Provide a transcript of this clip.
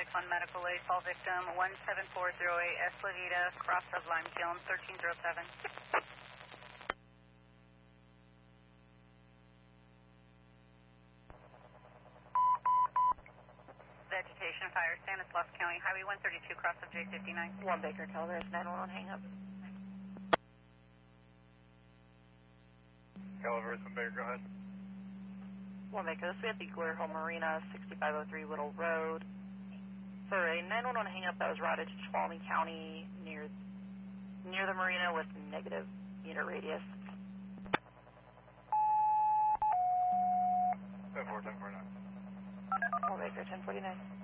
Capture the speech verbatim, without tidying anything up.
six one medical aid, call victim one seven four zero eight Eslavita, cross of Lime Kiln, thirteen zero seven. Vegetation fire, Stanislaus County, Highway one thirty-two, cross of J fifty-nine. one Baker, Calvert, nine one one, hang up. Calvert, one Baker, go ahead. one Baker, this is at the Guerrero Marina, sixty-five oh three Whittle Road. For a nine one one hang up that was routed to Tuolumne County near near the marina with negative meter radius. ten four, ten four nine. one Baker, ten forty-nine.